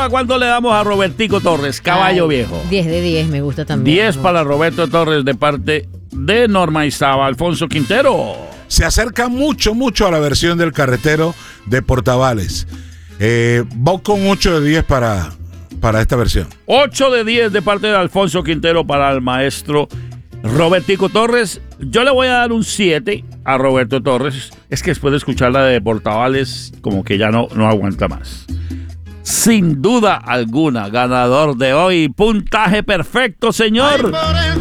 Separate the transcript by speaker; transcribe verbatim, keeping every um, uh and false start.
Speaker 1: Alba, ¿cuánto le damos a Robertico Torres, caballo
Speaker 2: Ay,
Speaker 1: viejo?
Speaker 2: diez de diez, me gusta también.
Speaker 1: diez para Roberto Torres de parte de Norma Izaba. Alfonso Quintero.
Speaker 3: Se acerca mucho, mucho a la versión del carretero de Portavales. Eh, voy con ocho de diez para, para esta versión.
Speaker 1: ocho de diez de parte de Alfonso Quintero para el maestro Robertico Torres. Yo le voy a dar un siete a Roberto Torres. Es que después de escuchar la de Portavales, como que ya no, no aguanta más. Sin duda alguna, ganador de hoy. Puntaje perfecto, señor.